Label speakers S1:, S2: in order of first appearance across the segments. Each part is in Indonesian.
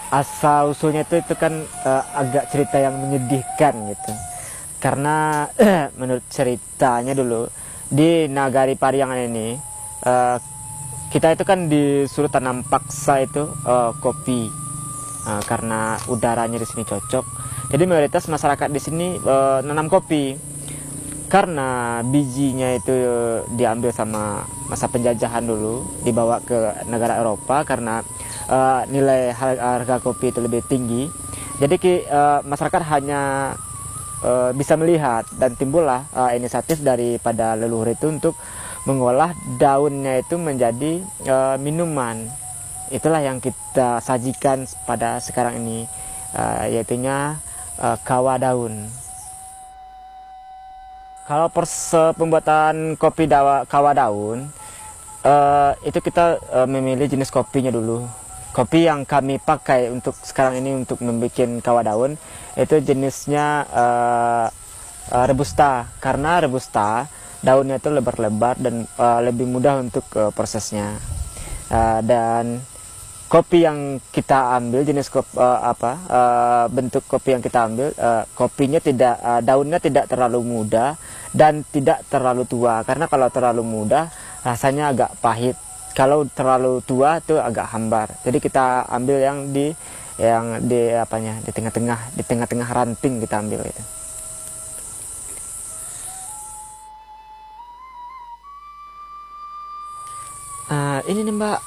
S1: asal usulnya itu kan agak cerita yang menyedihkan gitu. Karena menurut ceritanya dulu di Nagari Pariangan ini kita itu kan disuruh tanam paksa itu kopi karena udaranya di sini cocok. Jadi mayoritas masyarakat di sini nanam kopi karena bijinya itu diambil sama masa penjajahan dulu, dibawa ke negara Eropa karena nilai harga kopi itu lebih tinggi. Jadi masyarakat hanya bisa melihat dan timbullah inisiatif daripada leluhur itu untuk mengolah daunnya itu menjadi minuman. Itulah yang kita sajikan pada sekarang ini, yaitunya kawah daun. Kalau proses pembuatan kopi kawah daun, itu kita memilih jenis kopinya dulu. Kopi yang kami pakai untuk sekarang ini untuk membuat kawah daun, itu jenisnya Robusta. Karena Robusta, daunnya itu lebar-lebar dan lebih mudah untuk prosesnya. Dan kopi yang kita ambil, jenis kopi, bentuk kopi yang kita ambil, kopinya daunnya tidak terlalu muda dan tidak terlalu tua. Karena kalau terlalu muda rasanya agak pahit, kalau terlalu tua itu agak hambar. Jadi kita ambil yang di tengah-tengah ranting kita ambil itu. Ini nih Mbak,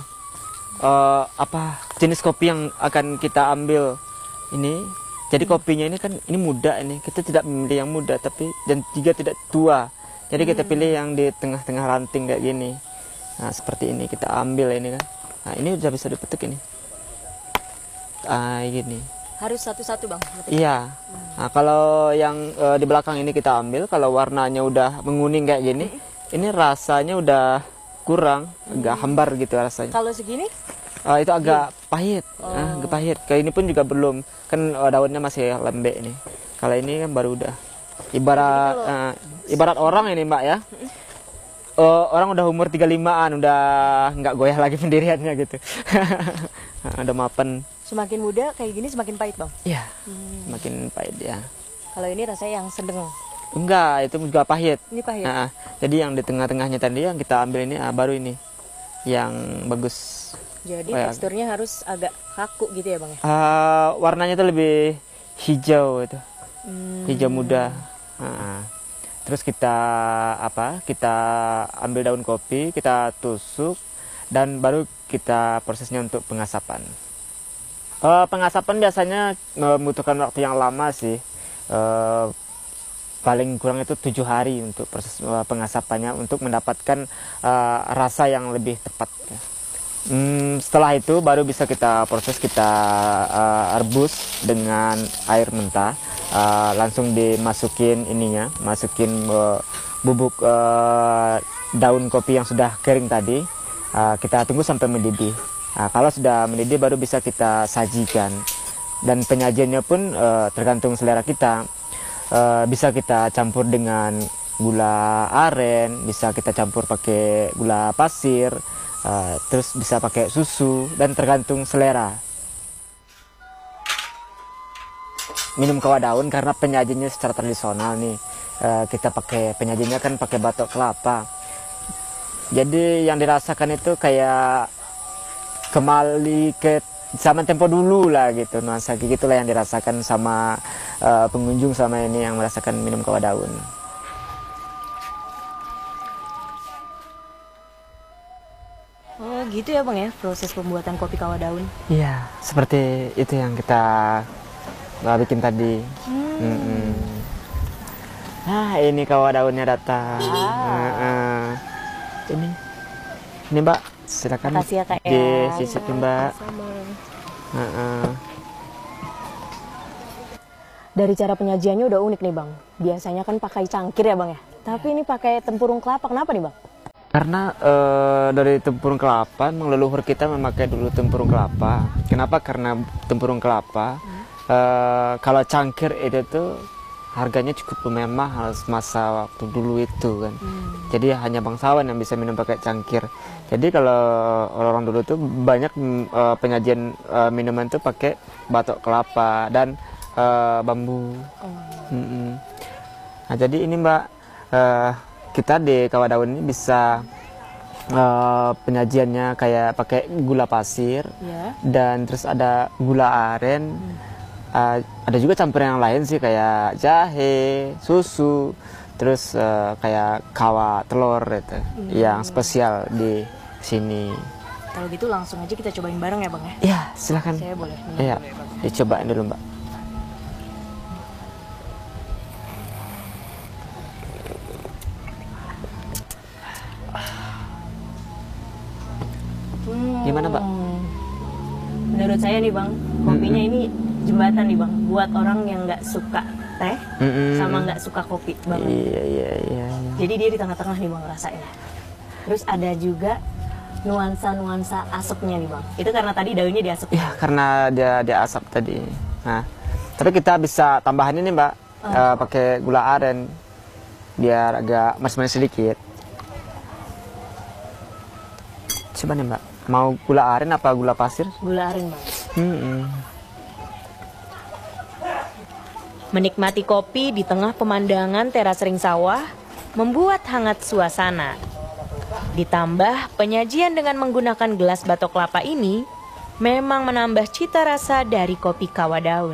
S1: jenis kopi yang akan kita ambil ini. Jadi kopinya ini kan ini muda, ini kita tidak memilih yang muda tapi dan juga tidak tua. Jadi kita pilih yang di tengah-tengah ranting kayak gini. Nah seperti ini kita ambil ini kan. Nah ini udah bisa dipetik ini. Gini.
S2: Harus satu-satu Bang?
S1: Iya. Nah kalau yang di belakang ini kita ambil, kalau warnanya udah menguning kayak gini, ini rasanya udah kurang, agak hambar gitu rasanya.
S2: Kalau segini?
S1: Itu agak pahit, agak pahit. Kayak ini pun juga belum, kan daunnya masih lembek ini. Kalau ini kan baru udah. Ibarat orang ini Mbak ya. Orang udah umur 35-an, udah nggak goyah lagi pendiriannya gitu. Udah mapan.
S2: Semakin muda kayak gini semakin pahit Bang?
S1: Iya, semakin pahit ya.
S2: Kalau ini rasanya yang sedang?
S1: Enggak, itu juga pahit.
S2: Ini pahit?
S1: Jadi yang di tengah-tengahnya tadi yang kita ambil ini baru ini yang bagus.
S2: Jadi teksturnya harus agak kaku gitu ya Bang ya?
S1: Warnanya tuh lebih hijau itu, hijau muda. Terus kita ambil daun kopi, kita tusuk dan baru kita prosesnya untuk pengasapan. Pengasapan biasanya membutuhkan waktu yang lama sih. Paling kurang itu 7 hari untuk proses pengasapannya untuk mendapatkan rasa yang lebih tepat. Setelah itu baru bisa kita proses, kita rebus dengan air mentah, langsung dimasukin ininya, masukin bubuk daun kopi yang sudah kering tadi, kita tunggu sampai mendidih. Kalau sudah mendidih baru bisa kita sajikan, dan penyajiannya pun tergantung selera kita. Bisa kita campur dengan gula aren, bisa kita campur pakai gula pasir, terus bisa pakai susu, dan tergantung selera. Minum kawah daun karena penyajiannya secara tradisional nih, kita pakai penyajiannya kan pakai batok kelapa. Jadi yang dirasakan itu kayak kembali ke zaman tempo dulu lah gitu, nuansa gitulah yang dirasakan sama pengunjung sama ini yang merasakan minum kawah daun.
S2: Oh gitu ya Bang ya, proses pembuatan kopi kawah daun?
S1: Iya, seperti itu yang kita bikin tadi. Nah ini kawah daunnya datang. Ini Mbak, silakan dicicipin Mbak.
S2: Dari cara penyajiannya udah unik nih Bang. Biasanya kan pakai cangkir ya Bang ya, tapi ini pakai tempurung kelapa. Kenapa nih Bang?
S1: Karena dari tempurung kelapa, memang leluhur kita memakai dulu tempurung kelapa. Kenapa? Karena tempurung kelapa, kalau cangkir itu tuh harganya cukup lumayan mahal masa waktu dulu itu kan. Jadi hanya bangsawan yang bisa minum pakai cangkir. Jadi kalau orang dulu tuh banyak penyajian minuman tuh pakai batok kelapa dan bambu. Nah jadi ini Mbak, kita di Kawadaun ini bisa penyajiannya kayak pakai gula pasir, dan terus ada gula aren. Ada juga campuran yang lain sih kayak jahe, susu, terus kayak kawa telur itu yang spesial di sini.
S2: Kalau gitu langsung aja kita cobain bareng ya Bang ya?
S1: Iya, silakan.
S2: Saya boleh?
S1: Iya, dicobain dulu Mbak. Gimana Mbak?
S2: Menurut saya nih Bang, kopinya ini jembatan nih Bang, buat orang yang nggak suka teh sama nggak suka kopi banget.
S1: Iya.
S2: Jadi dia di tengah-tengah nih Bang rasanya. Terus ada juga nuansa-nuansa asapnya nih Bang. Itu karena tadi daunnya diasap.
S1: Iya, karena dia asap tadi. Nah, tapi kita bisa tambahan ini Mbak, pakai gula aren biar agak manis-manis sedikit. Coba nih Mbak, mau gula aren apa gula pasir?
S2: Gula aren Bang.
S3: Menikmati kopi di tengah pemandangan teras ring sawah membuat hangat suasana. Ditambah penyajian dengan menggunakan gelas batok kelapa ini memang menambah cita rasa dari kopi Kawadaun.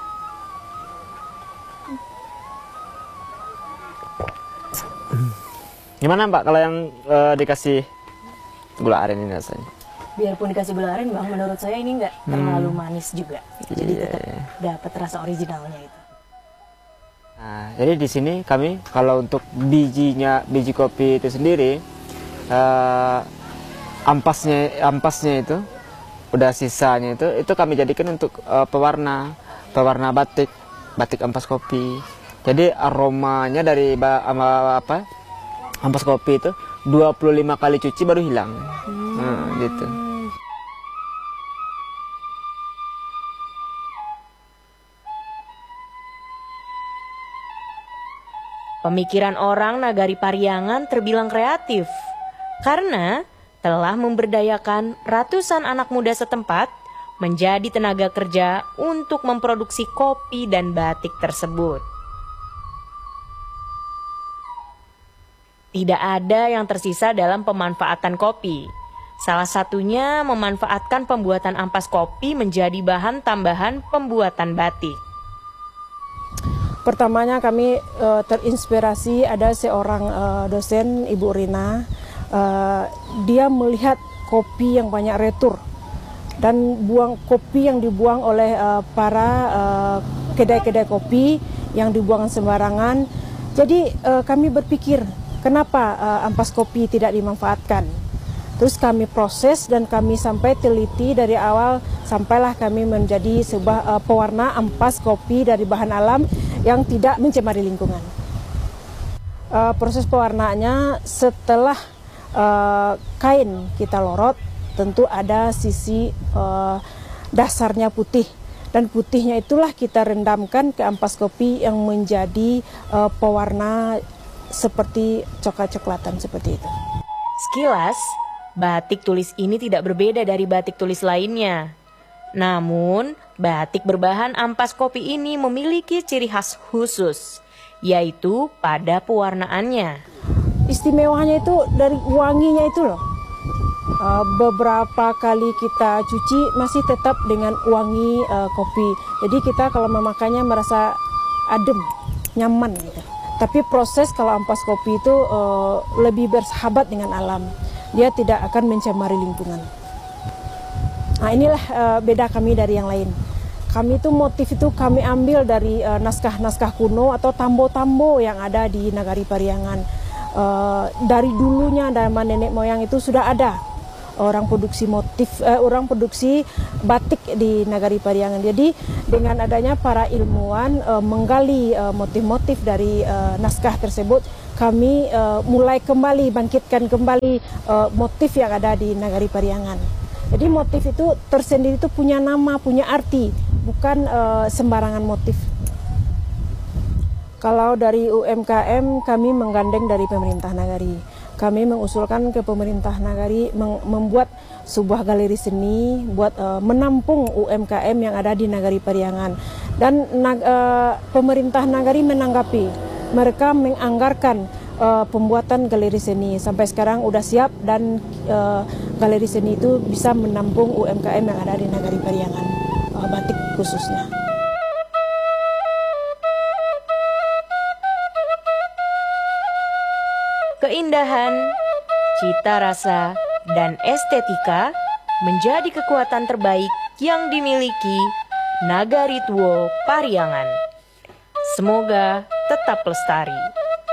S1: Gimana Mbak kalau yang dikasih gula aren ini rasanya?
S2: Biarpun dikasih gula aren Bang, menurut saya ini nggak terlalu manis juga. Jadi tetap dapat rasa originalnya itu.
S1: Nah, jadi di sini kami kalau untuk biji kopi itu sendiri, ampasnya itu udah sisanya itu kami jadikan untuk pewarna batik ampas kopi. Jadi aromanya dari ampas kopi itu 25 kali cuci baru hilang. Nah, gitu.
S3: Pemikiran orang Nagari Pariangan terbilang kreatif karena telah memberdayakan ratusan anak muda setempat menjadi tenaga kerja untuk memproduksi kopi dan batik tersebut. Tidak ada yang tersisa dalam pemanfaatan kopi. Salah satunya memanfaatkan pembuatan ampas kopi menjadi bahan tambahan pembuatan batik.
S4: Pertamanya kami terinspirasi ada seorang dosen, Ibu Rina. Dia melihat kopi yang banyak retur dan buang kopi yang dibuang oleh para kedai-kedai kopi yang dibuang sembarangan. Jadi kami berpikir, kenapa ampas kopi tidak dimanfaatkan? Terus kami proses dan kami sampai teliti dari awal sampailah kami menjadi sebuah pewarna ampas kopi dari bahan alam yang tidak mencemari lingkungan. Proses pewarnaannya setelah kain kita lorot, tentu ada sisi dasarnya putih. Dan putihnya itulah kita rendamkan ke ampas kopi yang menjadi pewarna seperti coklat-coklatan seperti itu.
S3: Sekilas, batik tulis ini tidak berbeda dari batik tulis lainnya. Namun, batik berbahan ampas kopi ini memiliki ciri khas khusus, yaitu pada pewarnaannya.
S4: Istimewanya itu dari wanginya itu loh. Beberapa kali kita cuci masih tetap dengan wangi kopi. Jadi kita kalau memakainya merasa adem, nyaman gitu. Tapi proses kalau ampas kopi itu lebih bersahabat dengan alam. Dia tidak akan mencemari lingkungan. Nah inilah beda kami dari yang lain. Kami itu motif itu kami ambil dari naskah-naskah kuno atau tambo-tambo yang ada di Nagari Pariangan. Dari dulunya zaman nenek moyang itu sudah ada orang produksi batik di Nagari Pariangan. Jadi dengan adanya para ilmuwan menggali motif-motif dari naskah tersebut, kami mulai kembali bangkitkan kembali motif yang ada di Nagari Pariangan. Jadi motif itu tersendiri itu punya nama, punya arti, bukan sembarangan motif. Kalau dari UMKM kami menggandeng dari pemerintah Nagari. Kami mengusulkan ke pemerintah Nagari membuat sebuah galeri seni buat menampung UMKM yang ada di Nagari Pariangan. Dan pemerintah Nagari menanggapi, mereka menganggarkan pembuatan galeri seni. Sampai sekarang udah siap dan galeri seni itu bisa menampung UMKM yang ada di Nagari Pariangan, batik khususnya.
S3: Keindahan, cita rasa, dan estetika menjadi kekuatan terbaik yang dimiliki Nagari Tuo Pariangan. Semoga tetap lestari.